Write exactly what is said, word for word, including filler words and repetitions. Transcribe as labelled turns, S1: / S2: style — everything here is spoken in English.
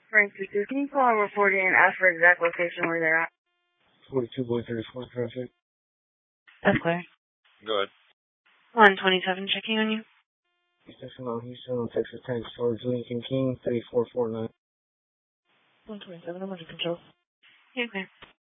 S1: Frank, can you call and report in and ask for exact location where they're at?
S2: forty-two Boy thirty-four traffic.
S1: That's clear.
S3: Go ahead.
S1: one twenty-seven checking on you.
S2: Houston on Houston on Texas ten, George Lincoln King, thirty-four forty-nine.
S1: one twenty-seven, I'm under control. Yeah, clear.